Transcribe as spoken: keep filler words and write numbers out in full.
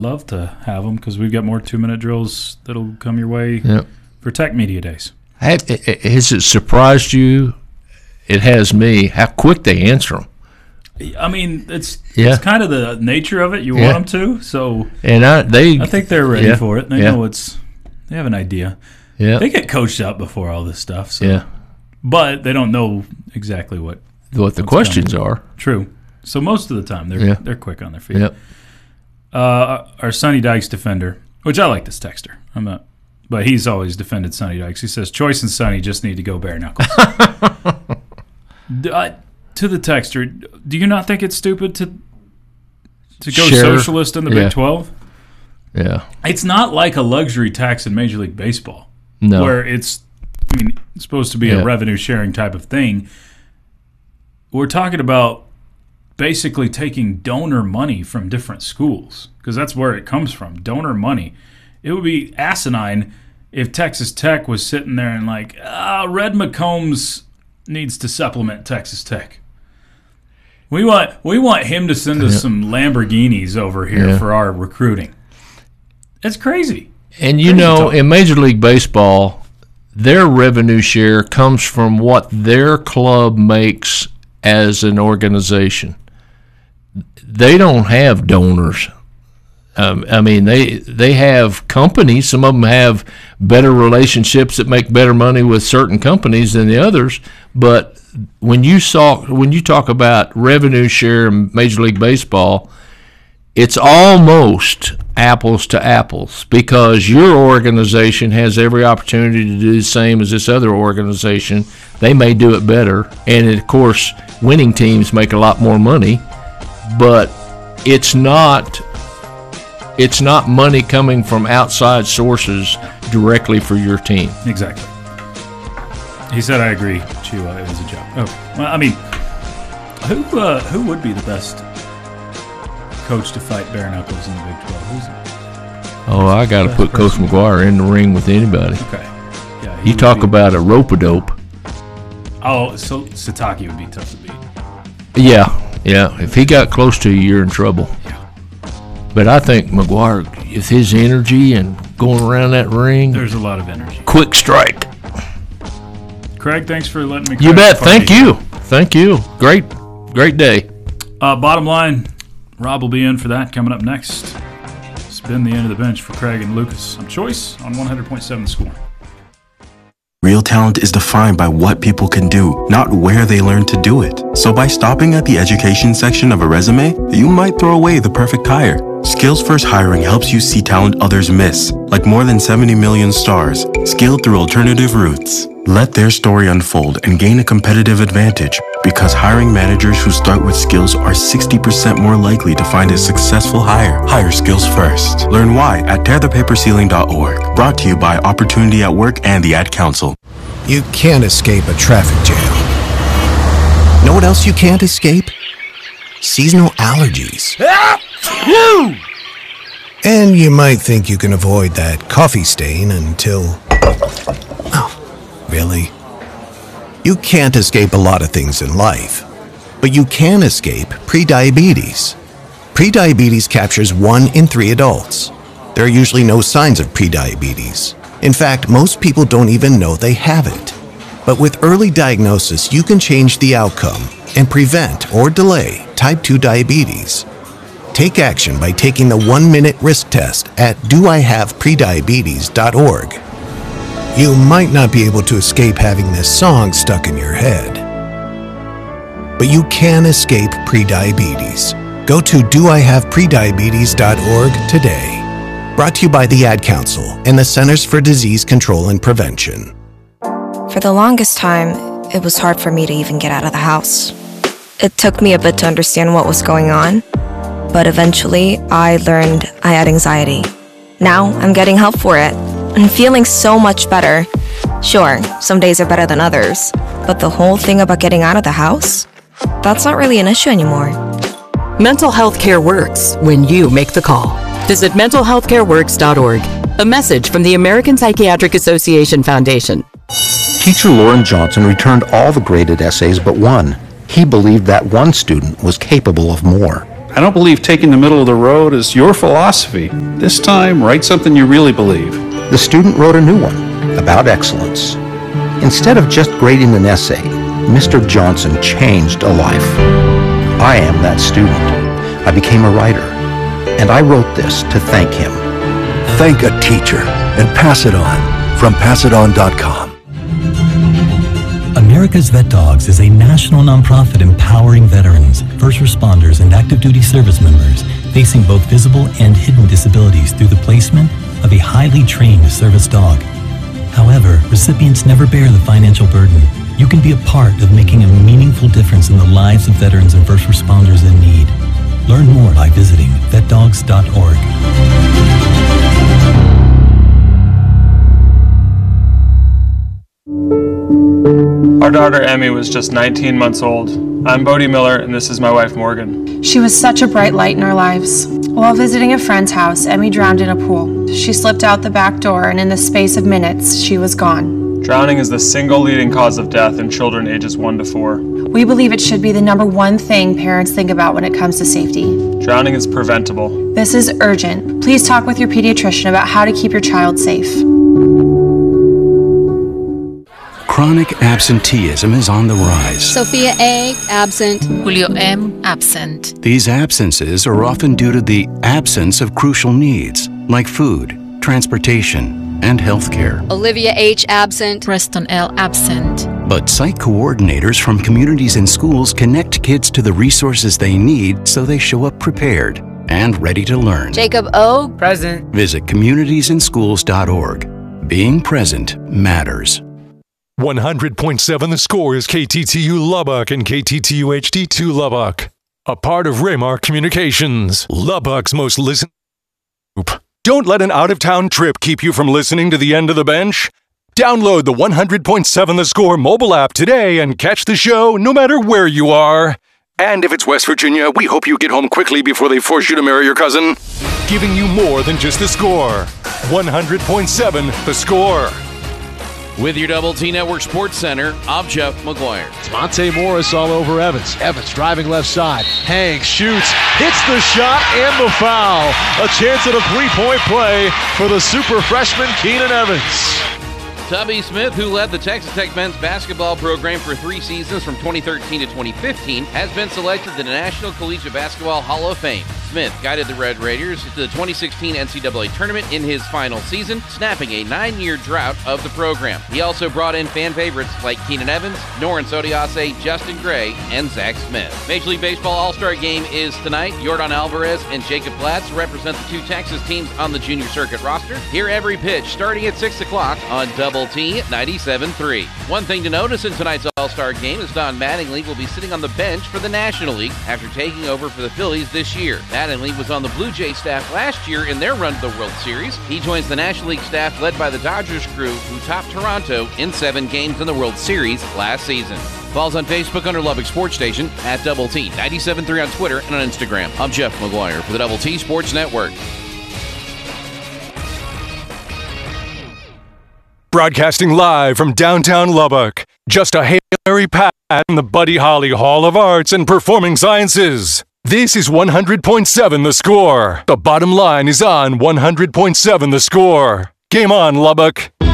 love to have them because we've got more two-minute drills that'll come your way yep. for Tech Media Days. Have, has it surprised you? It has me. How quick they answer them. I mean, it's yeah. it's kind of the nature of it. You yeah. want them to, so and I they I think they're ready yeah. for it. They yeah. know it's they have an idea. Yeah, they get coached up before all this stuff. So. Yeah, but they don't know exactly what what the questions coming. are. True. So most of the time they're yeah. they're quick on their feet. Yep. Uh, our Sonny Dykes defender, which I like this texter. I'm not, but he's always defended Sonny Dykes. He says Choice and Sonny just need to go bare knuckles. uh, to the texter, do you not think it's stupid to to go sure. socialist in the yeah. Big twelve? Yeah. It's not like a luxury tax in Major League Baseball, no. where it's, I mean, it's supposed to be yeah. a revenue sharing type of thing. We're talking about basically taking donor money from different schools because that's where it comes from, donor money. It would be asinine if Texas Tech was sitting there and like, ah, Red McCombs needs to supplement Texas Tech. We want we want him to send us yeah. some Lamborghinis over here yeah. for our recruiting. It's crazy. And you crazy know, talk. in Major League Baseball, their revenue share comes from what their club makes as an organization. They don't have donors. Um, I mean, they they have companies. Some of them have better relationships that make better money with certain companies than the others. But when you saw when you talk about revenue share in Major League Baseball, it's almost apples to apples because your organization has every opportunity to do the same as this other organization. They may do it better, and of course, winning teams make a lot more money. But it's not. It's not money coming from outside sources directly for your team. Exactly. He said, "I agree, Chua. It was a joke." Oh, well, I mean, who uh, who would be the best coach to fight bare knuckles in the Big twelve? Who's it? Oh, I got to put Coach McGuire in the ring with anybody. Okay. Yeah. You talk be... about a rope-a-dope. Oh, so Satake would be tough to beat. Yeah, yeah. If he got close to you, you're in trouble. Yeah. But I think McGuire, with his energy and going around that ring, there's a lot of energy. Quick strike. Craig, thanks for letting me. You bet. Thank you. Thank you. Great, great day. Uh, bottom line, Rob will be in for that coming up next. It's been the end of the bench for Craig and Lucas. I'm Choice on one hundred point seven The Score. Real talent is defined by what people can do, not where they learn to do it. So by stopping at the education section of a resume, you might throw away the perfect hire. Skills First Hiring helps you see talent others miss, like more than seventy million stars, scaled through alternative routes. Let their story unfold and gain a competitive advantage, because hiring managers who start with skills are sixty percent more likely to find a successful hire. Hire skills first. Learn why at tear the paper ceiling dot org. Brought to you by Opportunity at Work and the Ad Council. You can't escape a traffic jam. Know what else you can't escape? Seasonal allergies. And you might think you can avoid that coffee stain until... Oh, really? You can't escape a lot of things in life, but you can escape prediabetes. Prediabetes captures one in three adults. There are usually no signs of prediabetes. In fact, most people don't even know they have it. But with early diagnosis, you can change the outcome and prevent or delay type two diabetes. Take action by taking the one-minute risk test at do I have prediabetes dot org. You might not be able to escape having this song stuck in your head, but you can escape prediabetes. Go to do I have prediabetes dot org today. Brought to you by the Ad Council and the Centers for Disease Control and Prevention. For the longest time, it was hard for me to even get out of the house. It took me a bit to understand what was going on, but eventually I learned I had anxiety. Now I'm getting help for it and feeling so much better. Sure, some days are better than others, but the whole thing about getting out of the house, that's not really an issue anymore. Mental health care works when you make the call. Visit mental health care works dot org. A message from the American Psychiatric Association Foundation. Teacher Lauren Johnson returned all the graded essays but one. He believed that one student was capable of more. I don't believe taking the middle of the road is your philosophy. This time, write something you really believe. The student wrote a new one about excellence. Instead of just grading an essay, Mister Johnson changed a life. I am that student. I became a writer, and I wrote this to thank him. Thank a teacher and pass it on from pass it on dot com. America's Vet Dogs is a national nonprofit empowering veterans, first responders, and active duty service members facing both visible and hidden disabilities through the placement of a highly trained service dog. However, recipients never bear the financial burden. You can be a part of making a meaningful difference in the lives of veterans and first responders in need. Learn more by visiting vet dogs dot org. Our daughter Emmy was just nineteen months old. I'm Bodie Miller, and this is my wife Morgan. She was such a bright light in our lives. While visiting a friend's house, Emmy drowned in a pool. She slipped out the back door, and in the space of minutes, she was gone. Drowning is the single leading cause of death in children ages one to four. We believe it should be the number one thing parents think about when it comes to safety. Drowning is preventable. This is urgent. Please talk with your pediatrician about how to keep your child safe. Chronic absenteeism is on the rise. Sophia A, absent. Julio M, absent. These absences are often due to the absence of crucial needs, like food, transportation, and health care. Olivia H, absent. Preston L, absent. But site coordinators from communities and schools connect kids to the resources they need so they show up prepared and ready to learn. Jacob O, present. Visit communities in schools dot org. Being present matters. one hundred point seven The Score is K T T U Lubbock and K T T U H D two Lubbock, a part of Raymark Communications, Lubbock's most listened group. Don't let an out-of-town trip keep you from listening to the end of the bench. Download the one hundred point seven The Score mobile app today and catch the show no matter where you are. And if it's West Virginia, we hope you get home quickly before they force you to marry your cousin. Giving you more than just The Score. one hundred point seven The Score. With your Double T Network Sports Center, I'm Jeff McGuire. Monte Morris all over Evans. Evans driving left side. Hangs, shoots, hits the shot and the foul. A chance at a three-point play for the super freshman Keenan Evans. Tubby Smith, who led the Texas Tech men's basketball program for three seasons from twenty thirteen to twenty fifteen, has been selected to the National Collegiate Basketball Hall of Fame. Smith guided the Red Raiders to the twenty sixteen N C double A tournament in his final season, snapping a nine-year drought of the program. He also brought in fan favorites like Keenan Evans, Norense Odiase, Justin Gray, and Zach Smith. Major League Baseball All-Star Game is tonight. Yordan Alvarez and Jacob Platts represent the two Texas teams on the junior circuit roster. Hear every pitch starting at six o'clock on Double T ninety-seven point three. One thing to notice in tonight's All-Star Game is Don Mattingly will be sitting on the bench for the National League after taking over for the Phillies this year. Mattingly was on the Blue Jays staff last year in their run to the World Series. He joins the National League staff led by the Dodgers crew, who topped Toronto in seven games in the World Series last season. Follow us on Facebook under Lubbock Sports Station, at Double T ninety-seven point three on Twitter and on Instagram. I'm Jeff McGuire for the Double T Sports Network. Broadcasting live from downtown Lubbock, just a Hail Mary pass in the Buddy Holly Hall of Arts and Performing Sciences. This is one hundred point seven The Score. The bottom line is on one hundred point seven The Score. Game on, Lubbock.